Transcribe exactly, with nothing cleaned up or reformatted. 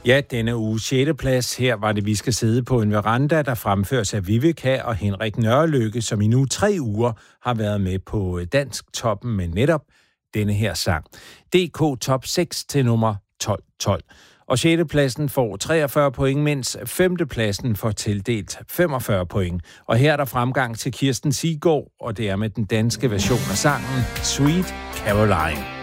Ja, denne uge sjette plads. Her var det, vi skal sidde på en veranda, der fremføres af Vivica og Henrik Nørrelykke, som i nu tre uger har været med på Dansk Toppen med netop denne her sang. D K Top seks til nummer tolv tolv. Og sjette pladsen får treogfyrre point, mens femte pladsen får tildelt femogfyrre point. Og her er der fremgang til Kirsten Siggaard, og det er med den danske version af sangen Sweet Caroline.